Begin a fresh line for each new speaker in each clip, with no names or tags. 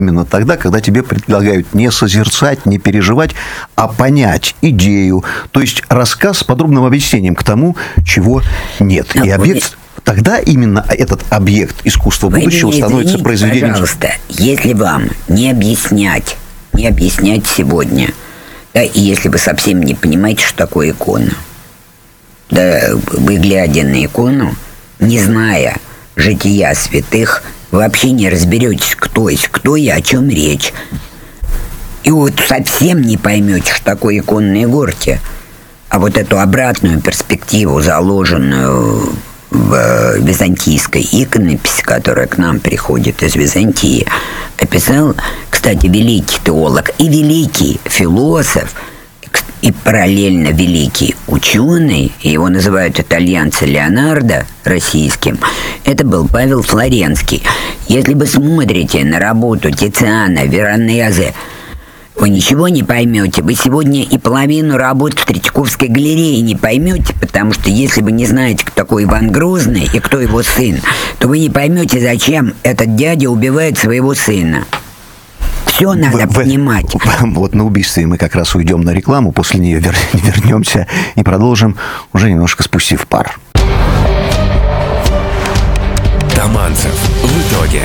именно тогда, когда тебе предлагают не созерцать, не переживать, а понять идею. То есть рассказ с подробным объяснением к тому, чего нет. И объект... Тогда именно этот объект искусства будущего становится произведением...
Пожалуйста, если вам не объяснять сегодня, да, и если вы совсем не понимаете, что такое икона, да, вы, глядя на икону, не зная жития святых, вообще не разберетесь, кто есть кто и о чем речь. И вот совсем не поймете, что такое иконные горки. А вот эту обратную перспективу, заложенную в византийской иконописи, которая к нам приходит из Византии, описал, кстати, великий теолог и великий философ, и параллельно великий ученый, его называют итальянцы Леонардо российским, это был Павел Флоренский. Если вы смотрите на работу Тициана, Веронезе, вы ничего не поймете. Вы сегодня и половину работ в Третьяковской галерее не поймете, потому что если вы не знаете, кто такой Иван Грозный и кто его сын, то вы не поймете, зачем этот дядя убивает своего сына. Все надо понимать.
Вот на убийстве мы как раз уйдем на рекламу, после нее вернемся и продолжим, уже немножко спустив пар.
Таманцев в итоге.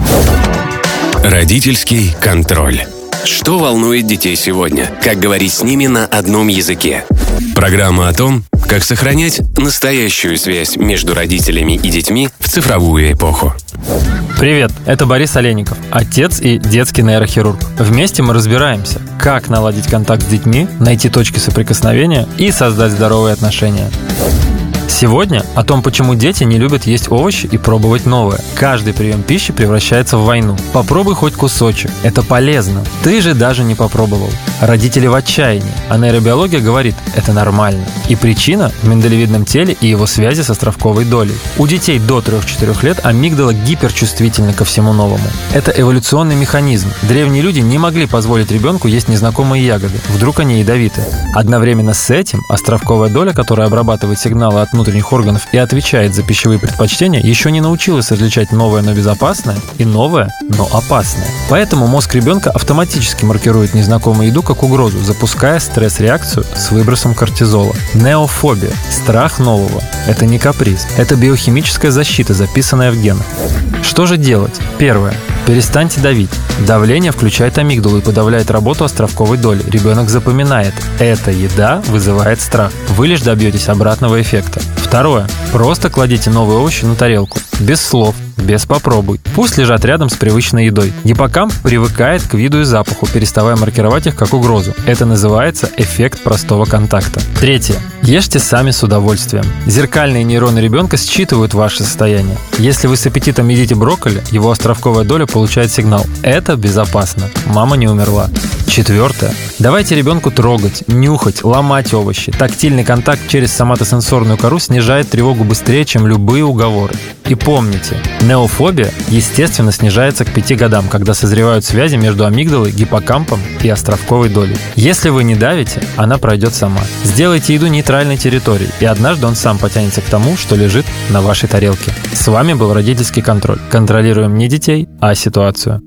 Родительский контроль. Что волнует детей сегодня? Как говорить с ними на одном языке? Программа о том, как сохранять настоящую связь между родителями и детьми в цифровую эпоху.
Привет, это Борис Олейников, отец и детский нейрохирург. Вместе мы разбираемся, как наладить контакт с детьми, найти точки соприкосновения и создать здоровые отношения. Сегодня о том, почему дети не любят есть овощи и пробовать новое. Каждый прием пищи превращается в войну. Попробуй хоть кусочек. Это полезно. Ты же даже не попробовал. Родители в отчаянии. А нейробиология говорит, это нормально. И причина в миндалевидном теле и его связи с островковой долей. У детей до 3-4 лет амигдала гиперчувствительна ко всему новому. Это эволюционный механизм. Древние люди не могли позволить ребенку есть незнакомые ягоды. Вдруг они ядовиты. Одновременно с этим островковая доля, которая обрабатывает сигналы от внутренних органов и отвечает за пищевые предпочтения, еще не научилась различать новое, но безопасное и новое, но опасное. Поэтому мозг ребенка автоматически маркирует незнакомую еду как угрозу, запуская стресс-реакцию с выбросом кортизола. Неофобия – страх нового. Это не каприз. Это биохимическая защита, записанная в генах. Что же делать? Первое. Перестаньте давить. Давление включает амигдалу и подавляет работу островковой доли. Ребенок запоминает. Эта еда вызывает страх. Вы лишь добьетесь обратного эффекта. Второе. Просто кладите новые овощи на тарелку. Без слов. Без попробуй. Пусть лежат рядом с привычной едой. Гиппокамп привыкает к виду и запаху, переставая маркировать их как угрозу. Это называется эффект простого контакта. Третье. Ешьте сами с удовольствием. Зеркальные нейроны ребенка считывают ваше состояние. Если вы с аппетитом едите брокколи, его островковая доля получает сигнал. Это безопасно. Мама не умерла. Четвертое. Давайте ребенку трогать, нюхать, ломать овощи. Тактильный контакт через соматосенсорную кору снижает тревогу быстрее, чем любые уговоры. И помните, неофобия, естественно, снижается к 5 годам, когда созревают связи между амигдалой, гиппокампом и островковой долей. Если вы не давите, она пройдет сама. Сделайте еду нейтральной территорией, и однажды он сам потянется к тому, что лежит на вашей тарелке. С вами был родительский контроль. Контролируем не детей, а ситуацию.